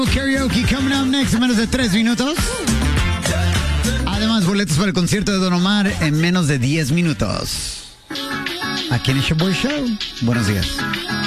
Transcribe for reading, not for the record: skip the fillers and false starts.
Karaoke coming up next en menos de 3 minutos. Además, boletos para el concierto de Don Omar en menos de 10 minutos. Aquí en el Show Boy Show. Buenos días.